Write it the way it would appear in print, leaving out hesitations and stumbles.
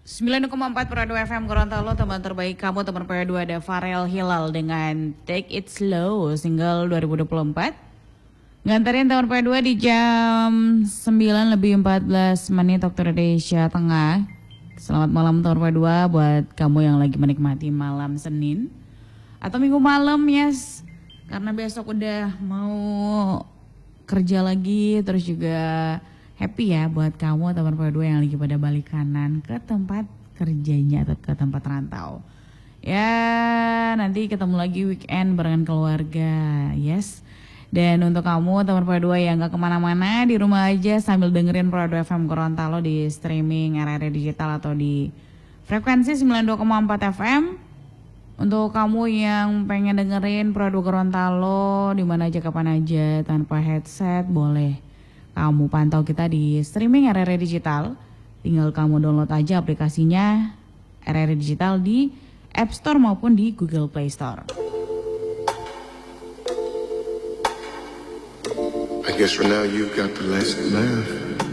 9,4 Pro 2 FM Gorontalo, teman terbaik kamu, teman Pro 2 ada Farel Hilal dengan Take It Slow, single 2024. Nganterin teman Pro 2 di jam 9:14 waktu Indonesia Tengah. Selamat malam teman Pro 2 buat kamu yang lagi menikmati malam Senin atau Minggu malam, yes. Karena besok udah mau kerja lagi, terus juga happy ya buat kamu teman Pro 2 yang lagi pada balik kanan ke tempat kerjanya atau ke tempat rantau. Ya, nanti ketemu lagi weekend barengan keluarga, yes. Dan untuk kamu teman Pro 2 yang gak kemana-mana, di rumah aja sambil dengerin Pro 2 FM Gorontalo di streaming RRI Digital atau di frekuensi 92,4 FM. Untuk kamu yang pengen dengerin Pro 2 Gorontalo di mana aja kapan aja tanpa headset, boleh kamu pantau kita di streaming RRI Digital. Tinggal kamu download aja aplikasinya RRI Digital di App Store maupun di Google Play Store. I guess for now you've got the last laugh.